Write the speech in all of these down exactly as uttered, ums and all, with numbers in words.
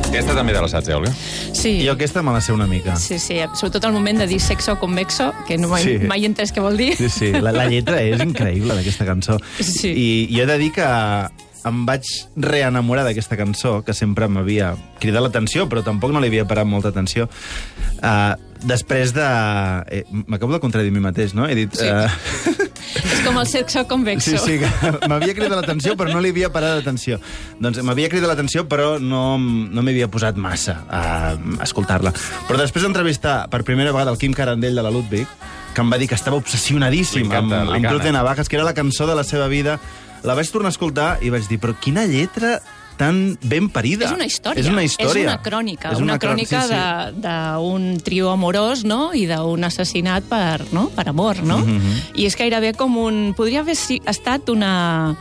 Aquesta també te la saps, eh, Olga? Sí. Jo aquesta me la sé una mica. Sí, sí, sobretot el moment de dir sexo convexo, que no mai, Sí. mai he entès què vol dir. Sí, sí, la, la lletra és increïble d'aquesta cançó. Sí. I, I he de dir que em vaig reenamorar d'aquesta cançó, que sempre m'havia cridat l'atenció, però tampoc no li havia parat molta atenció. Uh, després de... Eh, M'acabo de contradir a mi mateix, no? He dit... Sí. Uh... És com el sexo convexo. Sí, sí, que m'havia cridat l'atenció, però no li havia parat l'atenció. Doncs m'havia cridat l'atenció, però no, no m'havia posat massa a escoltar-la. Però després d'entrevistar per primera vegada el Quim Carandell de la Ludwig, que em va dir que estava obsessionadíssim Li encanta, amb, li amb encanta. Cruz de Navajas, que era la cançó de la seva vida, la vaig tornar a escoltar i vaig dir, però quina lletra tan ben parida. És una història. És una història. És una crònica. És una, una crò- crònica sí, sí. de- d'un trio amorós, no?, i d'un assassinat per, no?, per amor, no? Mhm. I és gairebé com un... Podria haver si- estat una,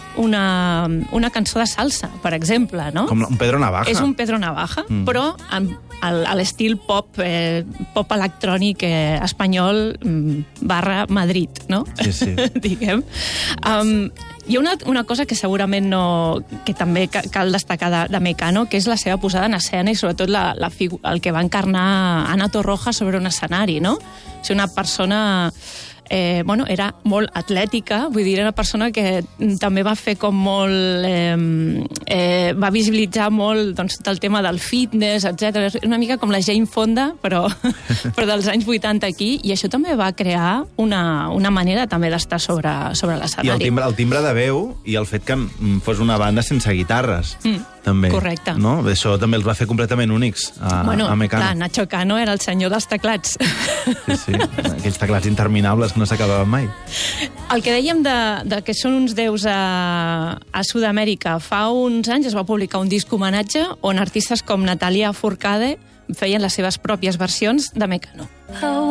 una, una cançó de salsa, per exemple, no? Com un Pedro Navaja. És un Pedro Navaja, mm. però amb, al, a l'estil pop, eh, pop electrònic eh, espanyol mm, barra Madrid, no? Sí, sí. Diguem. Um, hi ha una, una cosa que segurament no... que també ca- cal destacar de, de Mecano, que és la seva posada en escena i sobretot la, la figu- el que va encarnar Ana Torroja sobre un escenari, no? O sigui, una persona... Eh, bueno, era molt atlètica, vull dir, era una persona que també va fer com molt... Eh, eh, va visibilitzar molt doncs, tot el tema del fitness, etcètera. Una mica com la Jane Fonda, però, però dels anys vuitanta aquí, i això també va crear una, una manera també d'estar sobre, sobre I el l'escenari. timbre, el timbre de veu i el fet que mm, fos una banda sense guitarres, mm, també. correcte. No? Això també els va fer completament únics a, Bueno, a Mecano. clar, Nacho Cano era el senyor dels teclats. Sí, sí. Aquells teclats interminables que no s'acabaven mai. El que dèiem de, de que són uns déus a, a Sud-amèrica, fa uns anys es va publicar un disc homenatge on artistes com Natalia Furcade feien les seves pròpies versions de Mecano.